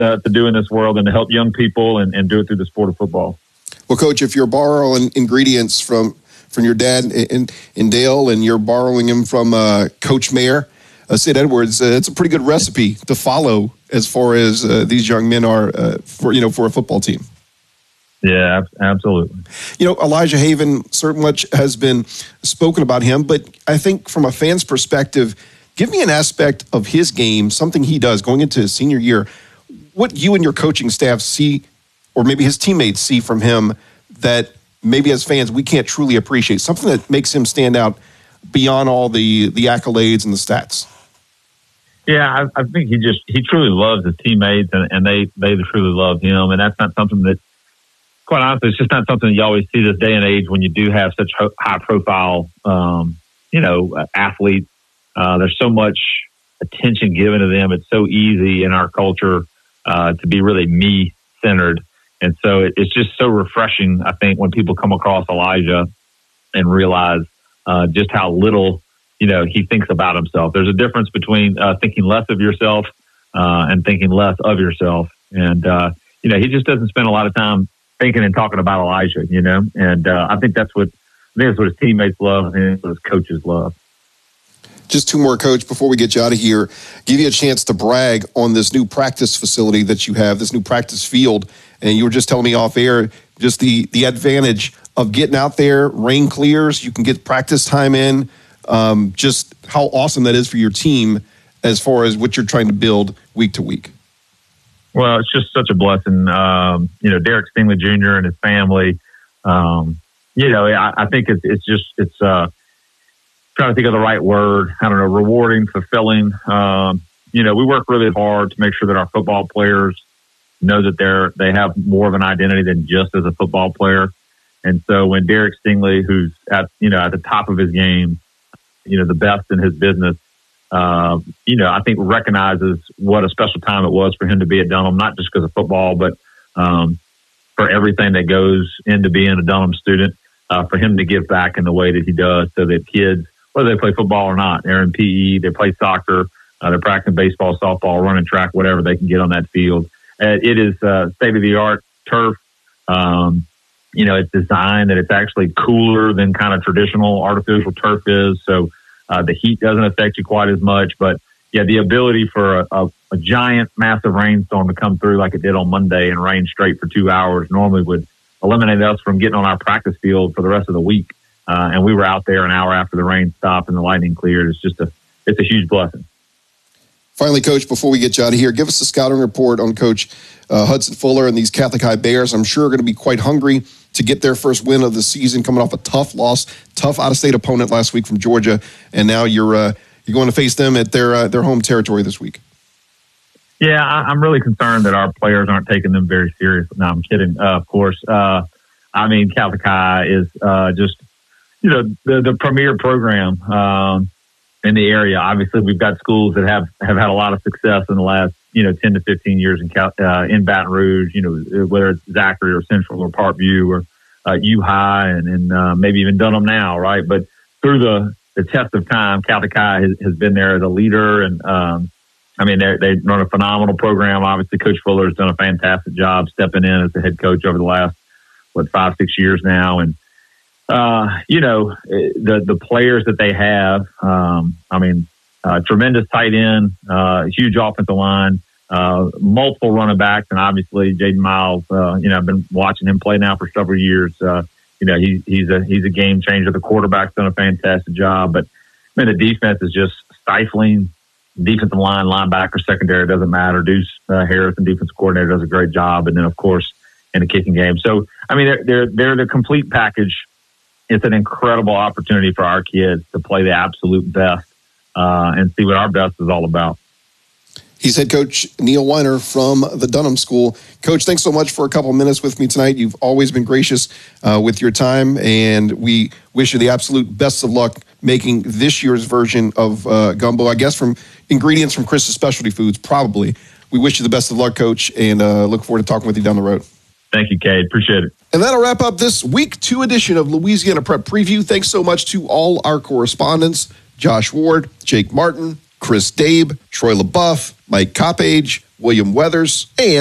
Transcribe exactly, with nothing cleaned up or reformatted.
uh, to do in this world and to help young people and, and do it through the sport of football. Well, Coach, if you're borrowing ingredients from, from your dad in, in Dale and you're borrowing them from uh, Coach Mayer, uh, Sid Edwards, uh, it's a pretty good recipe to follow as far as uh, these young men are uh, for, you know, for a football team. Yeah, absolutely. You know, Elijah Haven, so much has been spoken about him, but I think from a fan's perspective, give me an aspect of his game, something he does going into his senior year, what you and your coaching staff see, or maybe his teammates see from him that maybe as fans we can't truly appreciate, something that makes him stand out beyond all the, the accolades and the stats. Yeah, I, I think he just, he truly loves his teammates and, and they, they truly love him. And that's not something that, quite honestly, it's just not something you always see this day and age when you do have such high profile, um, you know, athletes. Uh, there's so much attention given to them. It's so easy in our culture uh, to be really me centered. And so it, it's just so refreshing, I think, when people come across Elijah and realize uh, just how little, you know, he thinks about himself. There's a difference between uh, thinking less of yourself uh, and thinking less of yourself. And, uh, you know, he just doesn't spend a lot of time thinking and talking about Elijah, you know, and uh, I think that's what, I think that's what his teammates love and that's what his coaches love. Just two more, Coach, before we get you out of here. Give you a chance to brag on this new practice facility that you have, this new practice field. And you were just telling me off air, just the, the advantage of getting out there, rain clears, you can get practice time in, um, just how awesome that is for your team as far as what you're trying to build week to week. Well, it's just such a blessing. Um, you know, Derek Stingley Junior and his family, um, you know, I, I think it's, it's just, it's, uh, trying to think of the right word. I don't know, rewarding, fulfilling. Um, you know, we work really hard to make sure that our football players know that they're, they have more of an identity than just as a football player. And so when Derek Stingley, who's at, you know, at the top of his game, you know, the best in his business, uh, you know, I think recognizes what a special time it was for him to be at Dunham, not just because of football, but um, for everything that goes into being a Dunham student, uh, for him to give back in the way that he does so that kids, whether they play football or not, they're in P E, they play soccer, uh, they're practicing baseball, softball, running track, whatever, they can get on that field. Uh, it is uh, state-of-the-art turf. Um, you know, it's designed that it's actually cooler than kind of traditional artificial turf is. So uh, the heat doesn't affect you quite as much. But, yeah, the ability for a, a, a giant, massive rainstorm to come through like it did on Monday and rain straight for two hours normally would eliminate us from getting on our practice field for the rest of the week. Uh, and we were out there an hour after the rain stopped and the lightning cleared. It's just a, it's a huge blessing. Finally, Coach, before we get you out of here, give us a scouting report on Coach uh, Hudson Fuller and these Catholic High Bears. I'm sure are going to be quite hungry to get their first win of the season, coming off a tough loss, tough out-of-state opponent last week from Georgia, and now you're uh, you're going to face them at their uh, their home territory this week. Yeah, I, I'm really concerned that our players aren't taking them very seriously. No, I'm kidding. Uh, of course, uh, I mean Catholic High is uh, just you know the the premier program. Um, in the area. Obviously, we've got schools that have, have had a lot of success in the last, you know, ten to fifteen years in uh, in Baton Rouge, you know, whether it's Zachary or Central or Parkview or uh, U High and, and uh, maybe even Dunham now, right? But through the, the test of time, Catholic High has, has been there as a leader. And, um, I mean, they run a phenomenal program. Obviously, Coach Fuller has done a fantastic job stepping in as the head coach over the last, what, five, six years now. And, Uh, you know, the the players that they have, um, I mean, uh, tremendous tight end, uh, huge offensive line, uh, multiple running backs, and obviously Jaden Miles, uh, you know, I've been watching him play now for several years. Uh, you know, he, he's a he's a game changer. The quarterback's done a fantastic job, but I mean, the defense is just stifling. Defensive line, linebacker, secondary, doesn't matter. Deuce uh, Harrison, defensive coordinator, does a great job. And then, of course, in the kicking game. So, I mean, they're they're, they're the complete package. It's an incredible opportunity for our kids to play the absolute best uh, and see what our best is all about. He's head coach Neil Weiner from the Dunham School. Coach, thanks so much for a couple minutes with me tonight. You've always been gracious uh, with your time, and we wish you the absolute best of luck making this year's version of uh, gumbo, I guess from ingredients from Chris's Specialty Foods, probably. We wish you the best of luck, Coach, and uh, look forward to talking with you down the road. Thank you, Cade. Appreciate it. And that'll wrap up this week two edition of Louisiana Prep Preview. Thanks so much to all our correspondents, Josh Ward, Jake Martin, Chris Dabe, Troy LaBeouf, Mike Coppage, William Weathers, and